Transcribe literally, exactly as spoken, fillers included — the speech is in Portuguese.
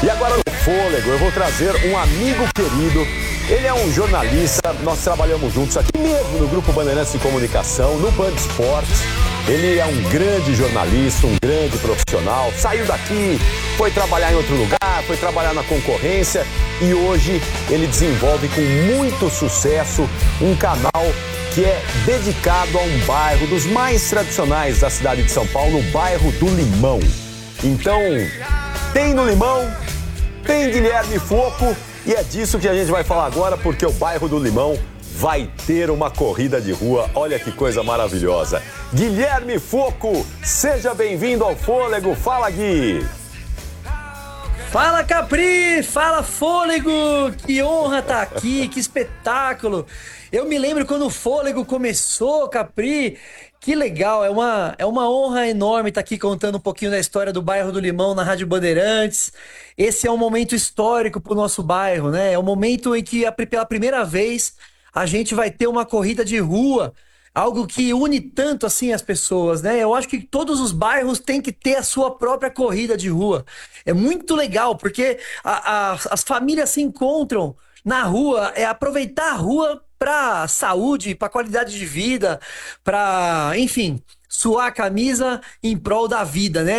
E agora no Fôlego eu vou trazer um amigo querido. Ele é um jornalista, nós trabalhamos juntos aqui mesmo no Grupo Bandeirantes de Comunicação, no Band Esportes. Ele é um grande jornalista, um grande profissional. Saiu daqui, foi trabalhar em outro lugar, foi trabalhar na concorrência e hoje ele desenvolve com muito sucesso um canal que é dedicado a um bairro dos mais tradicionais da cidade de São Paulo, o bairro do Limão. Então, tem no Limão, tem Guilherme Focco e é disso que a gente vai falar agora, porque o bairro do Limão vai ter uma corrida de rua. Olha que coisa maravilhosa. Guilherme Focco, seja bem-vindo ao Fôlego. Fala, Gui. Fala, Capri! Fala, Fôlego! Que honra estar aqui, que espetáculo! Eu me lembro quando o Fôlego começou, Capri. Que legal, é uma, é uma honra enorme estar aqui contando um pouquinho da história do bairro do Limão na Rádio Bandeirantes. Esse é um momento histórico para o nosso bairro, né? É um momento em que, pela primeira vez, a gente vai ter uma corrida de rua, algo que une tanto assim as pessoas, né? Eu acho que todos os bairros têm que ter a sua própria corrida de rua. É muito legal, porque a, a, as famílias se encontram na rua, é aproveitar a rua para saúde, para qualidade de vida, para, enfim, suar a camisa em prol da vida, né?